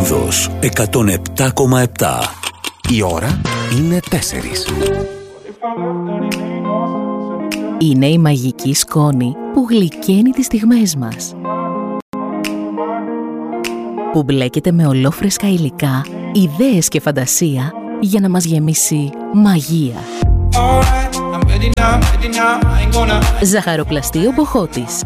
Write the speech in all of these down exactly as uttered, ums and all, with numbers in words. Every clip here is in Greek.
Λεμεσόνδος εκατόν επτά κόμμα επτά. Η ώρα είναι τέσσερις. Είναι η μαγική σκόνη που γλυκαίνει τις στιγμές μας, που μπλέκεται με ολόφρεσκα υλικά, ιδέες και φαντασία για να μας γεμίσει μαγεία. Ζαχαροπλαστείο Μποχώτης.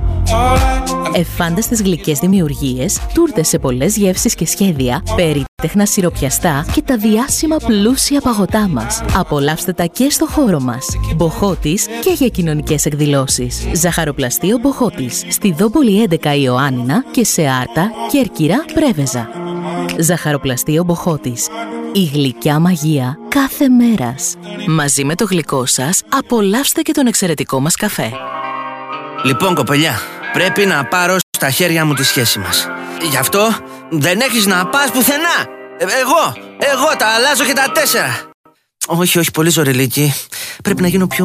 Εφάνταστες γλυκές δημιουργίες, τούρτες σε πολλές γεύσεις και σχέδια, περίτεχνα σιροπιαστά και τα διάσημα πλούσια παγωτά μας. Απολαύστε τα και στο χώρο μας. Μποχώτης και για κοινωνικές εκδηλώσεις. Ζαχαροπλαστείο Μποχώτης. Στη Δόμπολη έντεκα Ιωάννινα και σε Άρτα, Κέρκυρα, Πρέβεζα. Ζαχαροπλαστείο Μποχώτης. Η γλυκιά μαγεία κάθε μέρας. Μαζί με το γλυκό σας, απολαύστε και τον εξαιρετικό μας καφέ. Λοιπόν, κοπελιά, πρέπει να πάρω στα χέρια μου τη σχέση μας. Γι' αυτό δεν έχεις να πας πουθενά. Ε, εγώ, εγώ τα αλλάζω και τα τέσσερα. Όχι, όχι, πολύ ζωριλίκι. Πρέπει να γίνω πιο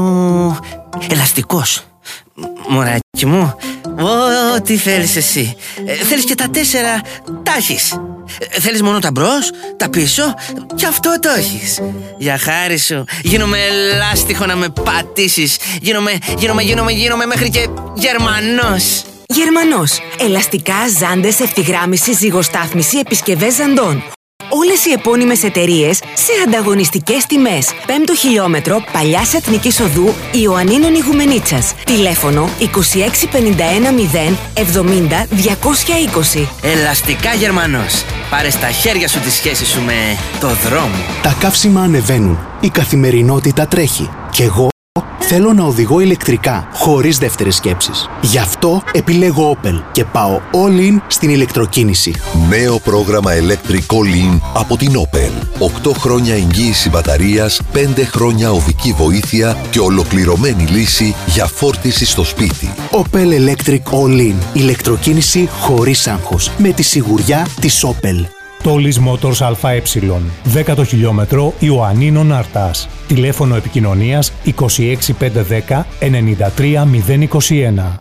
ελαστικός. Μωράκι μου, ό,τι θέλεις εσύ. ε, Θέλεις και τα τέσσερα, τα έχεις. ε, Θέλεις μόνο τα μπρος, τα πίσω, και αυτό το έχεις. Για χάρη σου, γίνομαι ελάστιχο να με πατήσεις. Γίνομαι, γίνομαι, γίνομαι, γίνομαι μέχρι και Γερμανός. Γερμανός. Ελαστικά, ζάντες, ευθυγράμμιση, ζυγοστάθμιση, επισκευές ζαντών. Όλες οι επώνυμες εταιρείες σε ανταγωνιστικές τιμές. Πέμπτο χιλιόμετρο Παλιάς Εθνικής Οδού Ιωαννίνων Ιγουμενίτσας. Τηλέφωνο είκοσι έξι πενήντα ένα μηδέν εβδομήντα διακόσια είκοσι. Ελαστικά Γερμανός. Πάρε στα χέρια σου τη σχέση σου με το δρόμο. Τα καύσιμα ανεβαίνουν. Η καθημερινότητα τρέχει. Κι εγώ θέλω να οδηγώ ηλεκτρικά, χωρίς δεύτερες σκέψεις. Γι' αυτό επιλέγω Opel και πάω all in στην ηλεκτροκίνηση. Νέο πρόγραμμα Electric All In από την Opel. οκτώ χρόνια εγγύηση μπαταρίας, πέντε χρόνια οδική βοήθεια και ολοκληρωμένη λύση για φόρτιση στο σπίτι. Opel Electric All In. Ηλεκτροκίνηση χωρίς άγχος. Με τη σιγουριά της Opel. Τόλις Motors ΑΕ, δέκατο χιλιόμετρο Ιωαννίνων Άρτας. Τηλέφωνο επικοινωνίας είκοσι έξι πεντακόσια δέκα ενενήντα τρία μηδέν είκοσι ένα.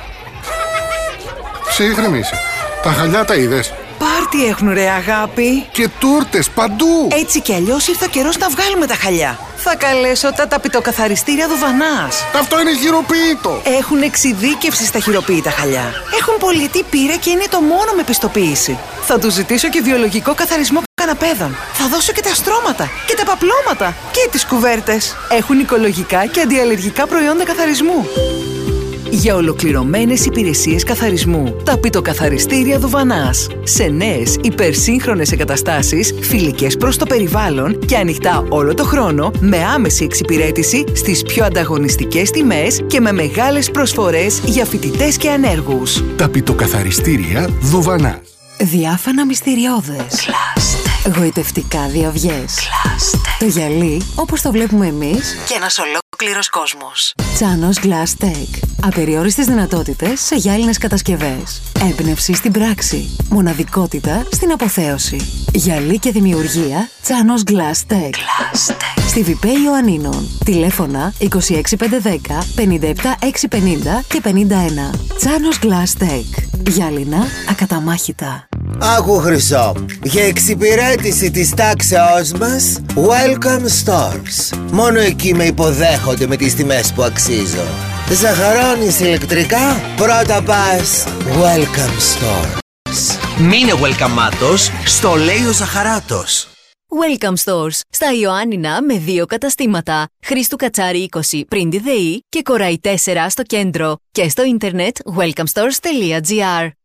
Ψύχρεμη είσαι. Τα χαλιά τα είδες? Πάρτι έχουν ρε αγάπη. Και τούρτες παντού. Έτσι κι αλλιώς ήρθε ο καιρός να βγάλουμε τα χαλιά. Θα καλέσω τα ταπητοκαθαριστήρια Δουβανάς. Αυτό είναι χειροποίητο. Έχουν εξειδίκευση στα χειροποίητα χαλιά. Έχουν πολυετή πείρα και είναι το μόνο με πιστοποίηση. Θα τους ζητήσω και βιολογικό καθαρισμό καναπέδων. Θα δώσω και τα στρώματα και τα παπλώματα και τις κουβέρτες. Έχουν οικολογικά και αντιαλλεργικά προϊόντα καθαρισμού. Για ολοκληρωμένες υπηρεσίες καθαρισμού, ταπητοκαθαριστήρια Δουβανάς. Σε νέες υπερσύγχρονες εγκαταστάσεις, φιλικές προς το περιβάλλον και ανοιχτά όλο το χρόνο, με άμεση εξυπηρέτηση στις πιο ανταγωνιστικές τιμές και με μεγάλες προσφορές για φοιτητές και ανέργους. Ταπητοκαθαριστήρια Δουβανάς. Διάφανα μυστηριώδες. Κλάστε. Γοητευτικά διαυγές. Κλάστε. Το γυαλί όπως το βλέπουμε εμείς και ένας ολόκληρος κόσμος. Τσάνος Glass Tech. Απεριόριστες δυνατότητες σε γυάλινες κατασκευές. Έμπνευση στην πράξη. Μοναδικότητα στην αποθέωση. Γυαλί και δημιουργία Τσάνος Glass Tech. Στη Βιπέ Ιωαννίνων. Τηλέφωνα είκοσι έξι πεντακόσια δέκα πενήντα επτά εξακόσια πενήντα και πενήντα ένα. Τσάνος Glass Tech. Γυάλινα ακαταμάχητα. Άκου Χρυσό, για εξυπηρέτηση της τάξεώς μας, Welcome Stores. Μόνο εκεί με υποδέχονται με τις τιμές που αξίζω. Ζαχαρώνεις ηλεκτρικά, πρώτα πας Welcome Stores. Μείνε welcome-άτος, στο λέει ο Ζαχαράτος. Welcome Stores, στα Ιωάννινα με δύο καταστήματα. Χρήστου Κατσάρη είκοσι πριν τη ΔΕΗ και Κοραϊ τέσσερα στο κέντρο. Και στο ίντερνετ welcome stores τελεία gr.